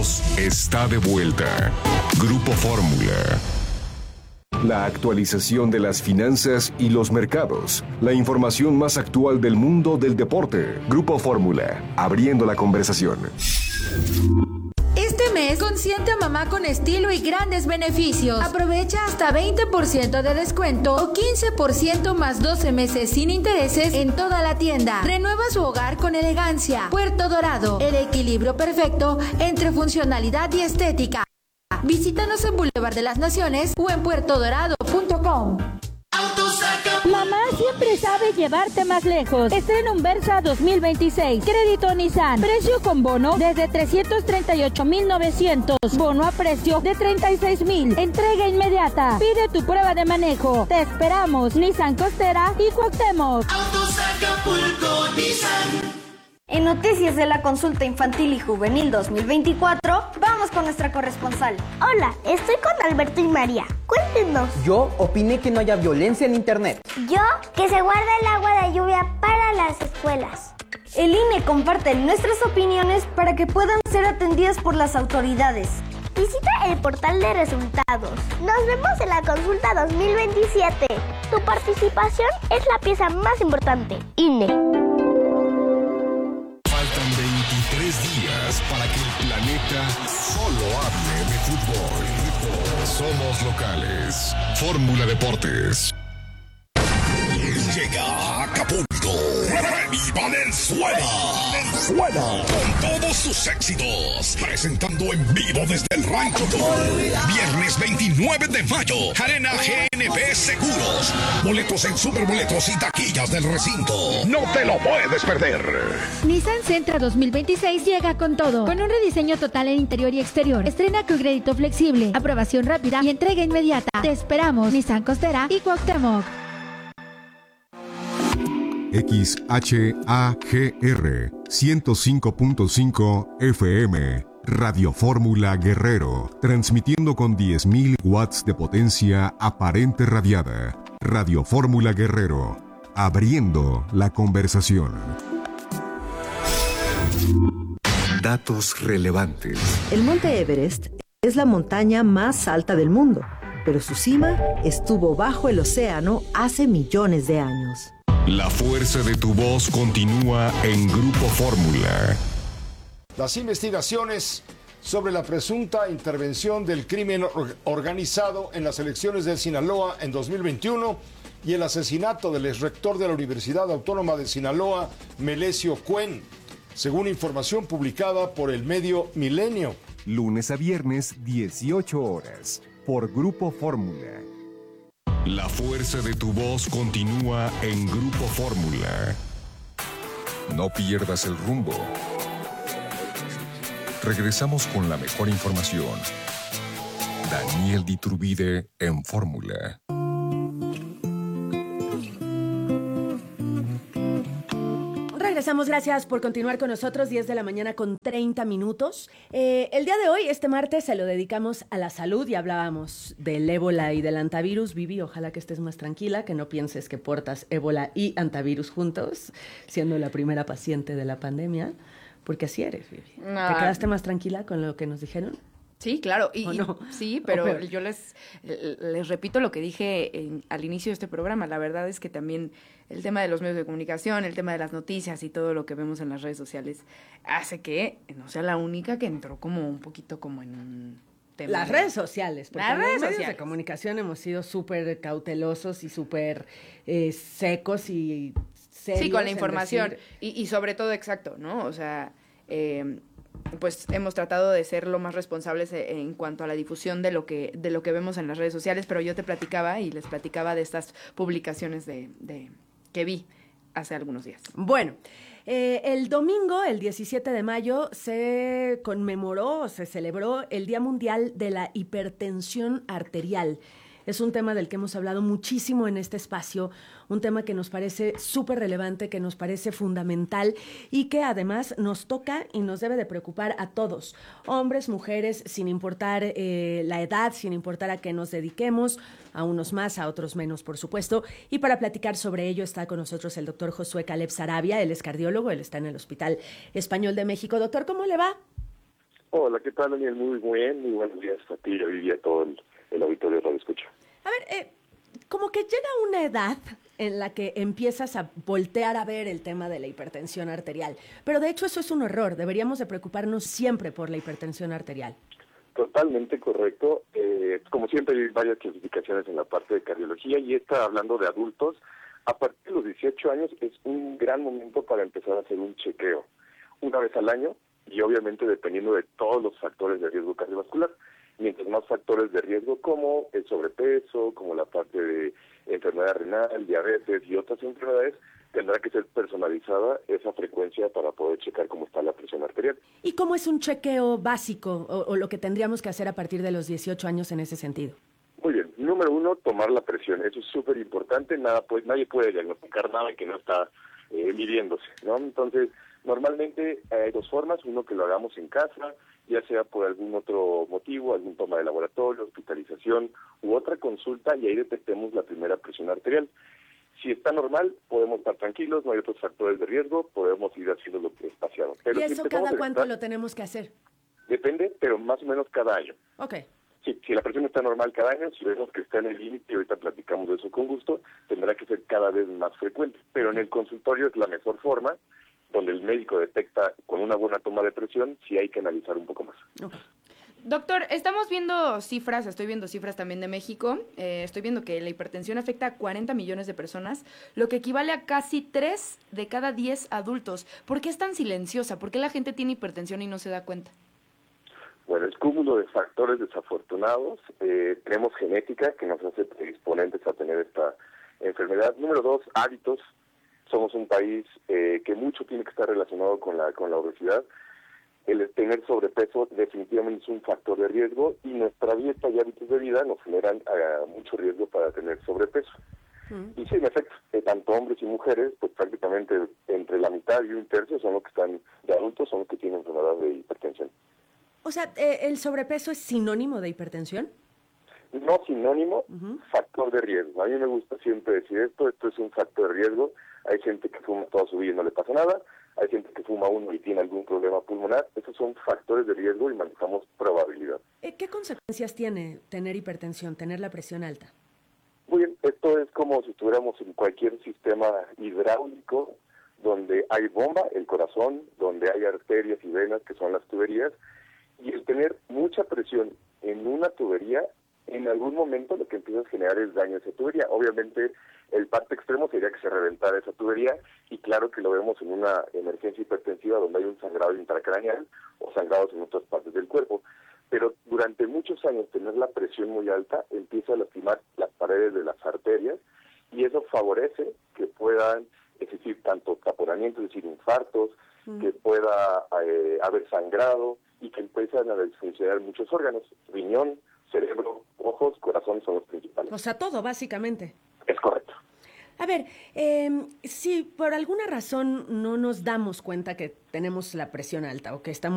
está de vuelta. Grupo Fórmula. La actualización de las finanzas y los mercados. La información más actual del mundo del deporte. Grupo Fórmula, abriendo la conversación. Este mes consiente a mamá con estilo y grandes beneficios. Aprovecha hasta 20% de descuento o 15% más 12 meses sin intereses en toda la tienda. Renueva su hogar con elegancia. Puerto Dorado, el equilibrio perfecto entre funcionalidad y estética. Visítanos en Boulevard de las Naciones o en puertodorado.com. Mamá siempre sabe llevarte más lejos. Estrena un Versa 2026. Crédito Nissan. Precio con bono desde 338,900. Bono a precio de 36,000. Entrega inmediata. Pide tu prueba de manejo. Te esperamos. Nissan Costera y Cuauhtémoc. En noticias de la consulta infantil y juvenil 2024, vamos con nuestra corresponsal. Hola, estoy con Alberto y María. Cuéntenos. Yo opiné que no haya violencia en internet. Yo, que se guarde el agua de lluvia para las escuelas. El INE comparte nuestras opiniones para que puedan ser atendidas por las autoridades. Visita el portal de resultados. Nos vemos en la consulta 2027. Tu participación es la pieza más importante. INE. Faltan 23 días para que el planeta solo hable de fútbol. Somos locales. Fórmula Deportes. Llega a Acapulco. Remy Valenzuela. Con todos sus éxitos. Presentando en vivo desde el Rancho Tour. Viernes 29 de mayo. Arena GNP Seguros. Boletos en Superboletos y taquillas del recinto. No te lo puedes perder. Nissan Sentra 2026 llega con todo. Con un rediseño total en interior y exterior. Estrena con crédito flexible, aprobación rápida y entrega inmediata. Te esperamos. Nissan Costera y Cuauhtémoc. XHAGR 105.5 FM Radio Fórmula Guerrero, transmitiendo con 10.000 watts de potencia aparente radiada. Radio Fórmula Guerrero, abriendo la conversación. Datos relevantes. El Monte Everest es la montaña más alta del mundo, pero su cima estuvo bajo el océano hace millones de años. La fuerza de tu voz continúa en Grupo Fórmula. Las investigaciones sobre la presunta intervención del crimen organizado en las elecciones de Sinaloa en 2021 y el asesinato del exrector de la Universidad Autónoma de Sinaloa, Melesio Cuen, según información publicada por el medio Milenio. Lunes a viernes, 18 horas, por Grupo Fórmula. La fuerza de tu voz continúa en Grupo Fórmula. No pierdas el rumbo. Regresamos con la mejor información. Daniel Diturbide en Fórmula. Regresamos, gracias por continuar con nosotros, 10 de la mañana con 30 minutos. El día de hoy, este martes, se lo dedicamos a la salud y hablábamos del ébola y del antivirus. Vivi, ojalá que estés más tranquila, que no pienses que portas ébola y antivirus juntos, siendo la primera paciente de la pandemia, porque así eres, Vivi. No. ¿Te quedaste más tranquila con lo que nos dijeron? Sí, claro, no? Sí, pero yo les repito lo que dije al inicio de este programa. La verdad es que también el tema de los medios de comunicación, el tema de las noticias y todo lo que vemos en las redes sociales hace que no sea la única que entró como un poquito como en un tema. Las redes sociales, porque las redes los medios sociales de comunicación hemos sido súper cautelosos y súper secos y serios. Sí, con la información decir... y sobre todo exacto, ¿no? O sea... pues hemos tratado de ser lo más responsables en cuanto a la difusión de lo que vemos en las redes sociales, pero yo te platicaba y les platicaba de estas publicaciones que vi hace algunos días. Bueno, el domingo, el 17 de mayo, se celebró el Día Mundial de la Hipertensión Arterial. Es un tema del que hemos hablado muchísimo en este espacio, un tema que nos parece súper relevante, que nos parece fundamental y que además nos toca y nos debe de preocupar a todos, hombres, mujeres, sin importar la edad, sin importar a qué nos dediquemos, a unos más, a otros menos, por supuesto. Y para platicar sobre ello está con nosotros el doctor Josué Caleb Sarabia, él es cardiólogo, él está en el Hospital Español de México. Doctor, ¿cómo le va? Hola, ¿qué tal, Daniel? Muy bien, muy buenos días a ti y a Vivi y a todo el auditorio de Radio Escucha. A ver, como que llega una edad en la que empiezas a voltear a ver el tema de la hipertensión arterial, pero de hecho eso es un error, deberíamos de preocuparnos siempre por la hipertensión arterial. Totalmente correcto. Como siempre hay varias clasificaciones en la parte de cardiología y esta, hablando de adultos, a partir de los 18 años es un gran momento para empezar a hacer un chequeo una vez al año y obviamente dependiendo de todos los factores de riesgo cardiovascular. Mientras más factores de riesgo como el sobrepeso, como la parte de enfermedad renal, diabetes y otras enfermedades, tendrá que ser personalizada esa frecuencia para poder checar cómo está la presión arterial. ¿Y cómo es un chequeo básico o lo que tendríamos que hacer a partir de los 18 años en ese sentido? Muy bien. Número 1, tomar la presión. Eso es súper importante. Nadie puede diagnosticar nada que no está midiéndose, ¿no? Entonces, normalmente hay dos formas. Uno, que lo hagamos en casa, ya sea por algún otro motivo, algún toma de laboratorio, hospitalización u otra consulta, y ahí detectemos la primera presión arterial. Si está normal, podemos estar tranquilos, no hay otros factores de riesgo, podemos ir haciendo lo que es espaciado. Pero ¿Y eso cada cuánto lo tenemos que hacer? Depende, pero más o menos cada año. Ok. Sí, si la presión está normal cada año, si vemos que está en el límite, y ahorita platicamos de eso con gusto, tendrá que ser cada vez más frecuente. Pero en el consultorio es la mejor forma, donde el médico detecta con una buena toma de presión si hay que analizar un poco más. Okay. Doctor, estamos viendo cifras, estoy viendo cifras también de México, estoy viendo que la hipertensión afecta a 40 millones de personas, lo que equivale a casi 3 de cada 10 adultos. ¿Por qué es tan silenciosa? ¿Por qué la gente tiene hipertensión y no se da cuenta? Bueno, es cúmulo de factores desafortunados. Tenemos genética que nos hace predisponentes a tener esta enfermedad. Número 2, hábitos. Somos un país que mucho tiene que estar relacionado con la obesidad. El tener sobrepeso definitivamente es un factor de riesgo y nuestra dieta y hábitos de vida nos generan mucho riesgo para tener sobrepeso. Y sí, en efecto, tanto hombres y mujeres, pues prácticamente entre la mitad y un tercio son los que están de adultos, son los que tienen enfermedad de hipertensión. O sea, ¿el sobrepeso es sinónimo de hipertensión? No sinónimo, factor de riesgo. A mí me gusta siempre decir esto es un factor de riesgo. Hay gente que fuma toda su vida y no le pasa nada. Hay gente que fuma uno y tiene algún problema pulmonar. Esos son factores de riesgo y manejamos probabilidad. ¿Qué consecuencias tiene tener hipertensión, tener la presión alta? Muy bien, esto es como si estuviéramos en cualquier sistema hidráulico donde hay bomba, el corazón, donde hay arterias y venas, que son las tuberías, y el tener mucha presión en una tubería, en algún momento lo que empieza a generar es daño a esa tubería. Obviamente, el parte extremo sería que se reventara esa tubería, y claro que lo vemos en una emergencia hipertensiva donde hay un sangrado intracraneal o sangrados en otras partes del cuerpo. Pero durante muchos años tener la presión muy alta empieza a lastimar las paredes de las arterias, y eso favorece que puedan existir tanto taponamientos, es decir, infartos, que pueda haber sangrado y que empiezan a disfuncionar muchos órganos, riñón, cerebro, ojos, corazón son los principales. O sea, todo, básicamente. Es correcto. A ver, si por alguna razón no nos damos cuenta que tenemos la presión alta o que estamos